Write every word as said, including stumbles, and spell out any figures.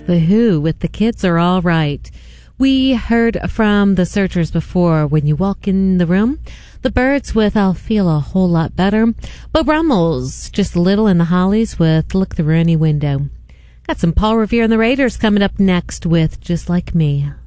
The Who with The Kids Are All Right. We heard from the Searchers before, When You Walk in the Room. The Birds with I'll Feel a Whole Lot Better. Beau Brummels, Just a Little, and the Hollies with Look Through Any Window. Got some Paul Revere and the Raiders coming up next with Just Like Me.